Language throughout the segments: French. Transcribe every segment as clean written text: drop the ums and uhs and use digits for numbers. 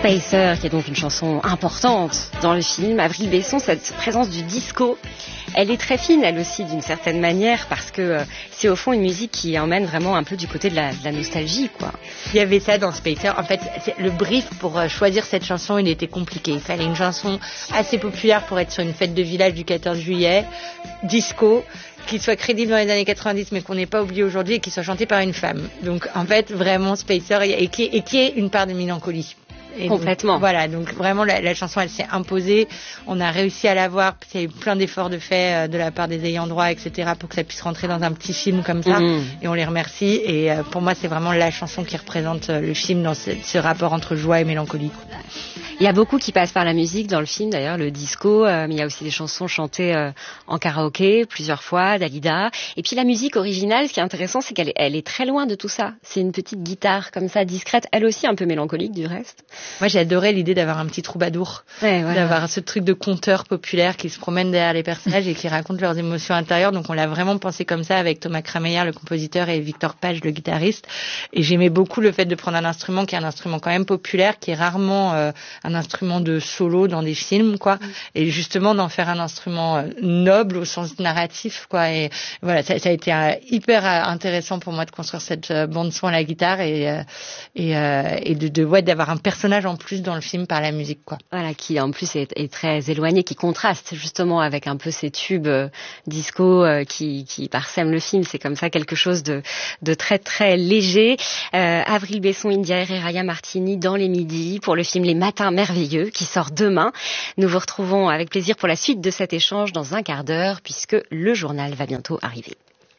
Spacer, qui est donc une chanson importante dans le film. Avril Besson, cette présence du disco, elle est très fine, elle aussi, d'une certaine manière, parce que c'est au fond une musique qui emmène vraiment un peu du côté de la nostalgie, quoi. Il y avait ça dans Spacer. En fait, le brief pour choisir cette chanson, il était compliqué. Il fallait une chanson assez populaire pour être sur une fête de village du 14 juillet, disco, qui soit crédible dans les années 90, mais qu'on n'ait pas oublié aujourd'hui, et qui soit chantée par une femme. Donc, en fait, vraiment, Spacer, et qui est une part de mélancolie. Et complètement. Donc, voilà, donc vraiment la chanson elle s'est imposée, on a réussi à l'avoir, il y a eu plein d'efforts de fait de la part des ayants droit, etc. pour que ça puisse rentrer dans un petit film comme ça, et on les remercie, et pour moi c'est vraiment la chanson qui représente le film dans ce rapport entre joie et mélancolie. Il y a beaucoup qui passent par la musique dans le film, d'ailleurs, le disco, mais il y a aussi des chansons chantées en karaoké plusieurs fois, Dalida. Et puis la musique originale, ce qui est intéressant, c'est qu'elle est très loin de tout ça. C'est une petite guitare comme ça, discrète, elle aussi un peu mélancolique du reste. Moi j'ai adoré l'idée d'avoir un petit troubadour, d'avoir ce truc de conteur populaire qui se promène derrière les personnages et qui raconte leurs émotions intérieures. Donc on l'a vraiment pensé comme ça avec Thomas Krameyer, le compositeur, et Victor Page, le guitariste. Et j'aimais beaucoup le fait de prendre un instrument qui est un instrument quand même populaire, qui est rarement un instrument de solo dans des films, quoi, et justement d'en faire un instrument noble au sens narratif, quoi. Et voilà, ça a été hyper intéressant pour moi de construire cette bande son à la guitare et d'avoir un personnage en plus dans le film par la musique, quoi. Voilà, qui en plus est très éloigné, qui contraste justement avec un peu ces tubes disco qui parsèment le film. C'est comme ça quelque chose de très très léger. Avril Besson, India Air et Raya Martini dans les midis pour le film Les Matins Merveilleux qui sort demain. Nous vous retrouvons avec plaisir pour la suite de cet échange dans un quart d'heure puisque le journal va bientôt arriver.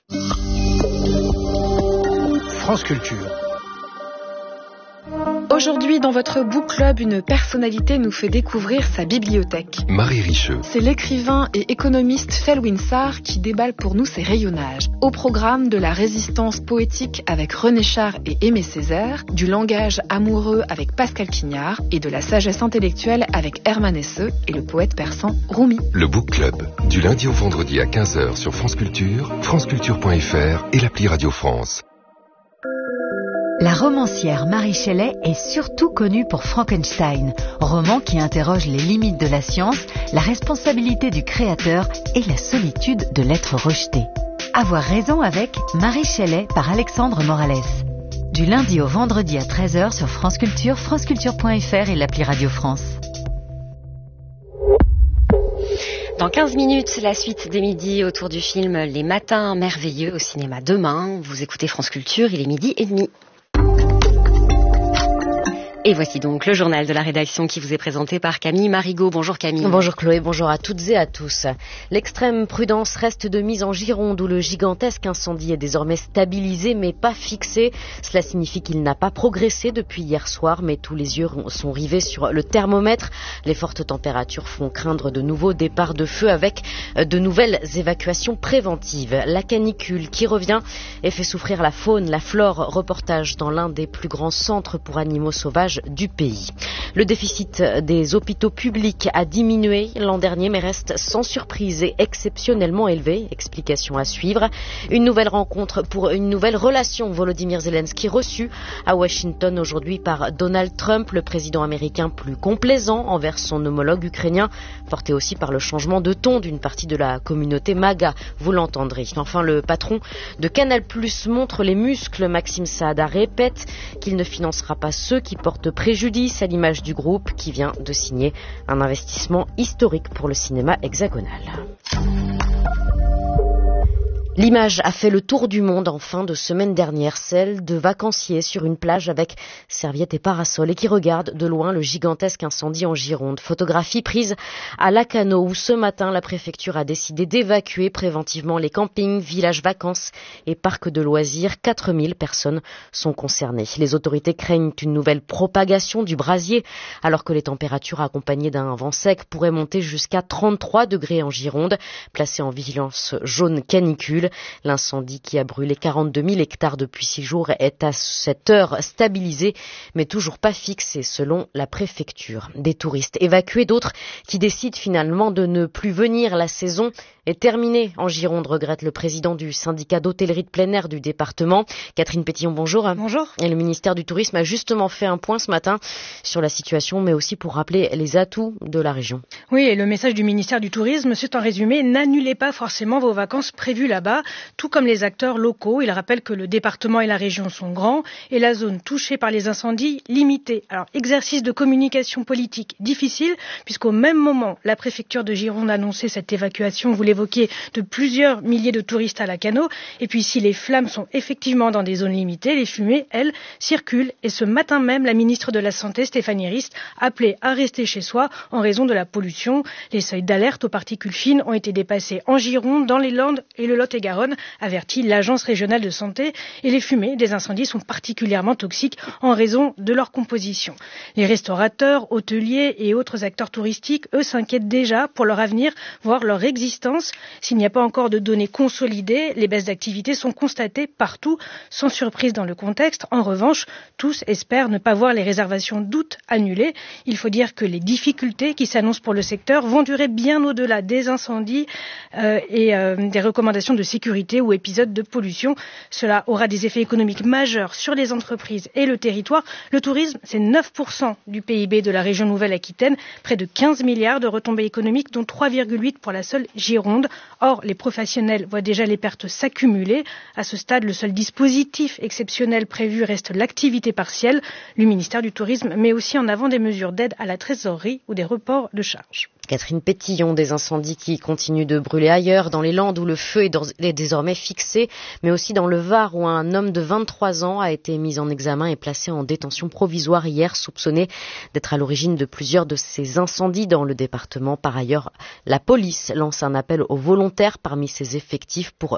France Culture. Aujourd'hui, dans votre book club, une personnalité nous fait découvrir sa bibliothèque. Marie Richeux. C'est l'écrivain et économiste Felwine Sarr qui déballe pour nous ses rayonnages. Au programme de la résistance poétique avec René Char et Aimé Césaire, du langage amoureux avec Pascal Quignard et de la sagesse intellectuelle avec Hermann Hesse et le poète persan Rumi. Le book club, du lundi au vendredi à 15h sur France Culture, franceculture.fr et l'appli Radio France. La romancière Mary Shelley est surtout connue pour Frankenstein, roman qui interroge les limites de la science, la responsabilité du créateur et la solitude de l'être rejeté. Avoir raison avec Mary Shelley par Alexandre Morales. Du lundi au vendredi à 13h sur France Culture, franceculture.fr et l'appli Radio France. Dans 15 minutes, la suite des midis autour du film Les Matins Merveilleux au cinéma demain. Vous écoutez France Culture, il est 12h30. Et voici donc le journal de la rédaction qui vous est présenté par Camille Marigot. Bonjour Camille. Bonjour Chloé, bonjour à toutes et à tous. L'extrême prudence reste de mise en Gironde où le gigantesque incendie est désormais stabilisé mais pas fixé. Cela signifie qu'il n'a pas progressé depuis hier soir mais tous les yeux sont rivés sur le thermomètre. Les fortes températures font craindre de nouveaux départs de feu avec de nouvelles évacuations préventives. La canicule qui revient et fait souffrir la faune, la flore. Reportage dans l'un des plus grands centres pour animaux sauvages du pays. Le déficit des hôpitaux publics a diminué l'an dernier mais reste sans surprise et exceptionnellement élevé. Explication à suivre. Une nouvelle rencontre pour une nouvelle relation. Volodymyr Zelensky reçu à Washington aujourd'hui par Donald Trump, le président américain plus complaisant envers son homologue ukrainien, porté aussi par le changement de ton d'une partie de la communauté MAGA, vous l'entendrez. Enfin, le patron de Canal+ montre les muscles. Maxime Saada répète qu'il ne financera pas ceux qui portent préjudice à l'image du groupe qui vient de signer un investissement historique pour le cinéma hexagonal. L'image a fait le tour du monde en fin de semaine dernière, celle de vacanciers sur une plage avec serviettes et parasols et qui regardent de loin le gigantesque incendie en Gironde. Photographie prise à Lacanau où ce matin la préfecture a décidé d'évacuer préventivement les campings, villages vacances et parcs de loisirs. 4000 personnes sont concernées. Les autorités craignent une nouvelle propagation du brasier alors que les températures accompagnées d'un vent sec pourraient monter jusqu'à 33 degrés en Gironde, placée en vigilance jaune canicule. recule. L'incendie qui a brûlé 42 000 hectares depuis 6 jours est à cette heure stabilisé, mais toujours pas fixé selon la préfecture. Des touristes évacués, d'autres qui décident finalement de ne plus venir. La saison est terminée en Gironde, regrette le président du syndicat d'hôtellerie de plein air du département. Catherine Pétillon, bonjour. Bonjour. Et le ministère du Tourisme a justement fait un point ce matin sur la situation, mais aussi pour rappeler les atouts de la région. Oui, et le message du ministère du Tourisme, c'est en résumé, n'annulez pas forcément vos vacances prévues là-bas, tout comme les acteurs locaux. Il rappelle que le département et la région sont grands et la zone touchée par les incendies limitée. Alors, exercice de communication politique difficile, puisqu'au même moment, la préfecture de Gironde a annoncé cette évacuation, vous l'évoquiez, de plusieurs milliers de touristes à Lacanau. Et puis, si les flammes sont effectivement dans des zones limitées, les fumées, elles, circulent. Et ce matin même, la ministre de la Santé, Stéphanie Rist, appelait à rester chez soi en raison de la pollution. Les seuils d'alerte aux particules fines ont été dépassés en Gironde, dans les Landes et le Lot-et-Garonne, avertit l'Agence régionale de santé. Et les fumées des incendies sont particulièrement toxiques en raison de leur composition. Les restaurateurs, hôteliers et autres acteurs touristiques, eux, s'inquiètent déjà pour leur avenir, voire leur existence. S'il n'y a pas encore de données consolidées, les baisses d'activité sont constatées partout, sans surprise dans le contexte. En revanche, tous espèrent ne pas voir les réservations d'août annulées. Il faut dire que les difficultés qui s'annoncent pour le secteur vont durer bien au-delà des incendies et des recommandations de sécurité ou épisodes de pollution. Cela aura des effets économiques majeurs sur les entreprises et le territoire. Le tourisme, c'est 9% du PIB de la région Nouvelle-Aquitaine, près de 15 milliards de retombées économiques, dont 3,8 pour la seule Gironde. Or, les professionnels voient déjà les pertes s'accumuler. À ce stade, le seul dispositif exceptionnel prévu reste l'activité partielle. Le ministère du Tourisme met aussi en avant des mesures d'aide à la trésorerie ou des reports de charges. Catherine Pétillon, des incendies qui continuent de brûler ailleurs, dans les Landes où le feu est désormais fixé, mais aussi dans le Var où un homme de 23 ans a été mis en examen et placé en détention provisoire hier, soupçonné d'être à l'origine de plusieurs de ces incendies dans le département. Par ailleurs, la police lance un appel aux volontaires parmi ses effectifs pour